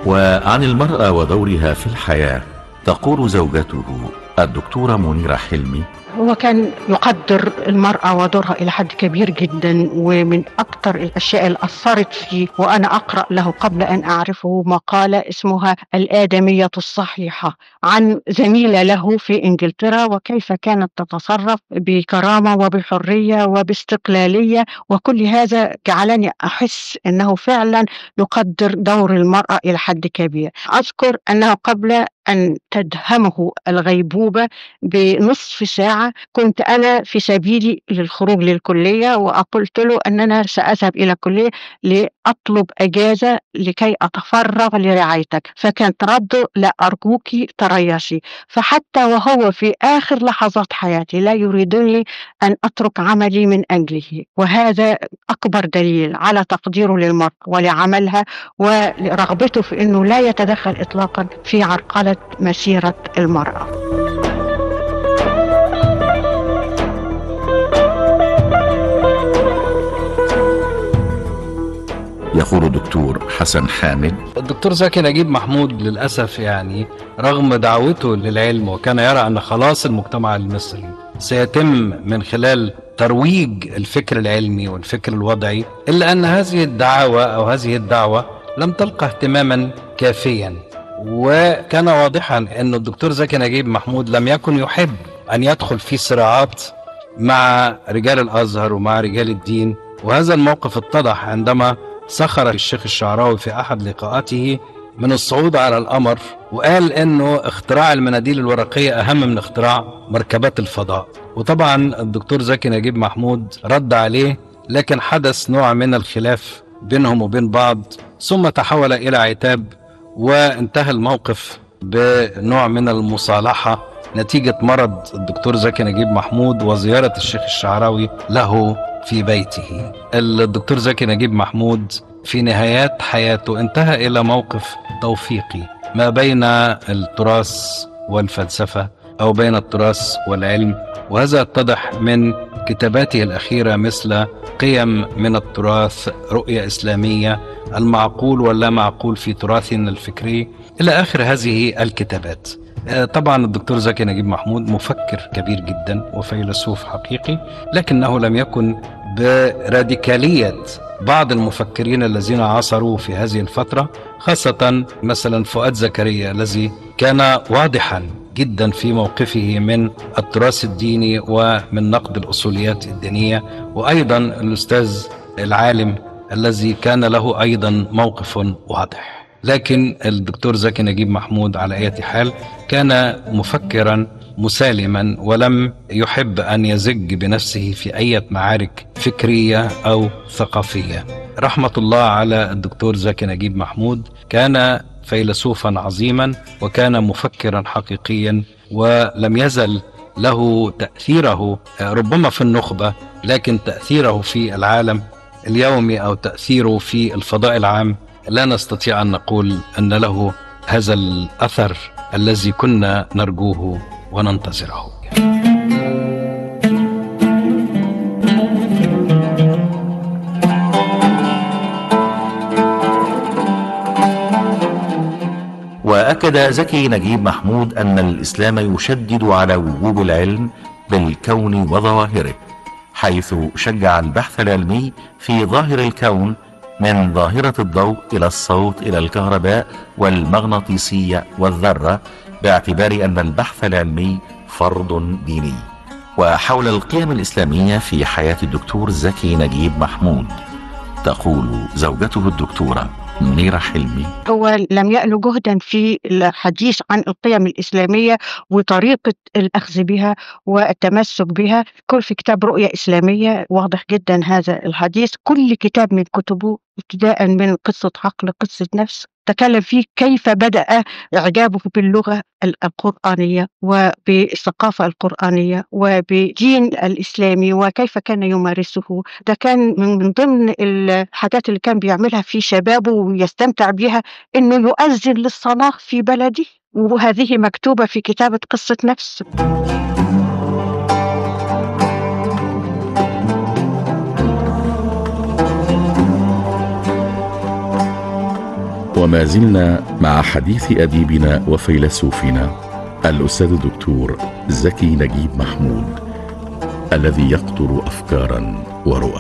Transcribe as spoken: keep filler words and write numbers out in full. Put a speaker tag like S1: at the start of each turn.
S1: وعن المرأة ودورها في الحياة تقول زوجته الدكتورة منيرة حلمي:
S2: هو كان يقدر المرأة ودورها إلى حد كبير جدا، ومن أكثر الأشياء اللي أثرت فيه وأنا أقرأ له قبل أن أعرفه مقالة اسمها الآدمية الصحيحة عن زميلة له في إنجلترا، وكيف كانت تتصرف بكرامة وبحرية وباستقلالية، وكل هذا جعلني أحس أنه فعلا يقدر دور المرأة إلى حد كبير. أذكر أنه قبل أن تدهمه الغيبوبة بنصف ساعة كنت أنا في سبيلي للخروج للكلية، وقلت له أننا سأذهب إلى الكلية لأطلب أجازة لكي أتفرغ لرعايتك، فكانت رده: لا أرجوك تريثي. فحتى وهو في آخر لحظات حياتي لا يريدني أن أترك عملي من أجله، وهذا أكبر دليل على تقديره للمرأة ولعملها ولرغبته في أنه لا يتدخل إطلاقا في عرقلة مسيرة المرأة.
S1: يقول الدكتور حسن حامد:
S3: الدكتور زكي نجيب محمود للأسف يعني رغم دعوته للعلم وكان يرى أن خلاص المجتمع المصري سيتم من خلال ترويج الفكر العلمي والفكر الوضعي، إلا أن هذه الدعوة أو هذه الدعوة لم تلقى اهتماما كافيا. وكان واضحا أن الدكتور زكي نجيب محمود لم يكن يحب أن يدخل في صراعات مع رجال الأزهر ومع رجال الدين، وهذا الموقف اتضح عندما سخر الشيخ الشعراوي في أحد لقاءاته من الصعود على القمر، وقال إنه اختراع المناديل الورقية أهم من اختراع مركبات الفضاء. وطبعا الدكتور زكي نجيب محمود رد عليه، لكن حدث نوع من الخلاف بينهم وبين بعض، ثم تحول إلى عتاب، وانتهى الموقف بنوع من المصالحة نتيجة مرض الدكتور زكي نجيب محمود وزيارة الشيخ الشعراوي له في بيته. الدكتور زكي نجيب محمود في نهايات حياته انتهى إلى موقف توفيقي ما بين التراث والفلسفة أو بين التراث والعلم، وهذا اتضح من كتاباته الأخيرة مثل قيم من التراث، رؤية إسلامية، المعقول واللا معقول في تراثنا الفكري، إلى آخر هذه الكتابات. طبعا الدكتور زكي نجيب محمود مفكر كبير جدا وفيلسوف حقيقي، لكنه لم يكن براديكالية بعض المفكرين الذين عاصروا في هذه الفترة، خاصة مثلا فؤاد زكريا الذي كان واضحا جدا في موقفه من التراث الديني ومن نقد الأصوليات الدينية، وأيضا الأستاذ العالم الذي كان له أيضا موقف واضح. لكن الدكتور زكي نجيب محمود على أي حال كان مفكرا مسالما ولم يحب أن يزج بنفسه في أي معارك فكرية أو ثقافية. رحمة الله على الدكتور زكي نجيب محمود، كان فيلسوفا عظيما وكان مفكرا حقيقيا، ولم يزل له تأثيره ربما في النخبة، لكن تأثيره في العالم اليومي أو تأثيره في الفضاء العام لا نستطيع أن نقول أن له هذا الأثر الذي كنا نرجوه وننتظره.
S1: وأكد زكي نجيب محمود أن الإسلام يشدد على وجوب العلم بالكون وظواهره، حيث شجع البحث العلمي في ظاهر الكون من ظاهرة الضوء إلى الصوت إلى الكهرباء والمغناطيسية والذرة، باعتبار أن البحث العلمي فرض ديني. وحول القيم الإسلامية في حياة الدكتور زكي نجيب محمود تقول زوجته الدكتورة منيرة حلمي:
S2: هو لم يأل جهدا في الحديث عن القيم الإسلامية وطريقة الأخذ بها والتمسك بها. كل في كتاب رؤية إسلامية واضح جدا هذا الحديث. كل كتاب من كتبه ابتداء من قصة عقل، قصة نفس، تكلم فيه كيف بدأ إعجابه باللغة القرآنية وبالثقافة القرآنية وبدين الإسلامي وكيف كان يمارسه. ده كان من ضمن الحاجات اللي كان بيعملها في شبابه ويستمتع بها، إنه يؤذن للصلاة في بلده، وهذه مكتوبة في كتابة قصة نفس.
S4: وما زلنا مع حديث أديبنا وفيلسوفنا الأستاذ الدكتور زكي نجيب محمود، الذي يقطر أفكارا ورؤى.